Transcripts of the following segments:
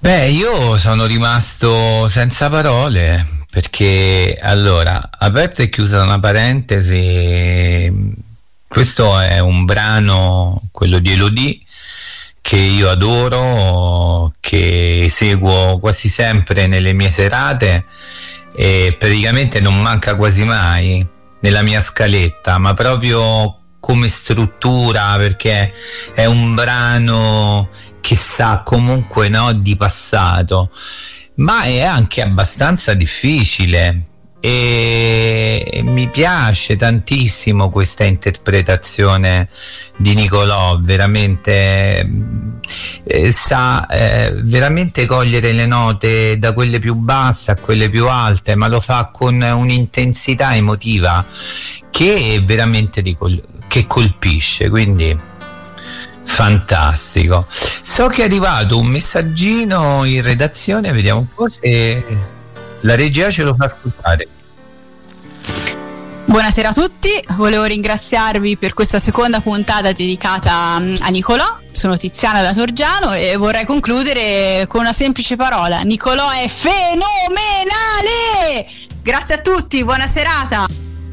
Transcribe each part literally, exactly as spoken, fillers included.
Beh, io sono rimasto senza parole perché, allora, aperta e chiusa una parentesi, questo è un brano, quello di Elodie, che io adoro, che seguo quasi sempre nelle mie serate e praticamente non manca quasi mai nella mia scaletta, ma proprio come struttura, perché è un brano che sa comunque, no, di passato, ma è anche abbastanza difficile e, e mi piace tantissimo questa interpretazione di Nicolò, veramente eh, sa eh, veramente cogliere le note da quelle più basse a quelle più alte, ma lo fa con un'intensità emotiva che è veramente di col- che colpisce, quindi fantastico. So che è arrivato un messaggino in redazione, vediamo un po' se la regia ce lo fa ascoltare. Buonasera a tutti, volevo ringraziarvi per questa seconda puntata dedicata a Nicolò. Sono Tiziana da Torgiano e vorrei concludere con una semplice parola: Nicolò è fenomenale! Grazie a tutti, buona serata.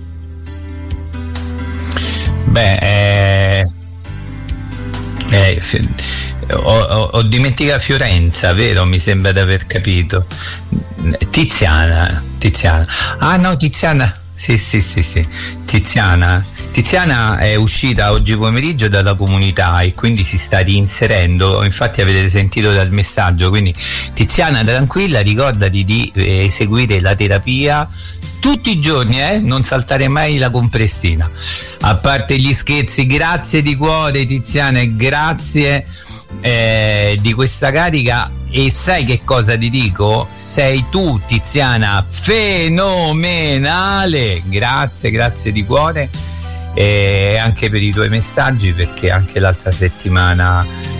Beh, eh... Eh, ho, ho, ho dimenticato Fiorenza, vero? Mi sembra di aver capito. Tiziana, Tiziana. Ah no, Tiziana. Sì, sì, sì, sì. Tiziana. Tiziana è uscita oggi pomeriggio dalla comunità e quindi si sta reinserendo. Infatti avete sentito dal messaggio. Quindi Tiziana, tranquilla, ricordati di eh, eseguire la terapia tutti i giorni, eh? Non saltare mai la compressina. A parte gli scherzi, grazie di cuore Tiziana e grazie eh, di questa carica. E sai che cosa ti dico? Sei tu, Tiziana, fenomenale. Grazie, grazie di cuore e anche per i tuoi messaggi, perché anche l'altra settimana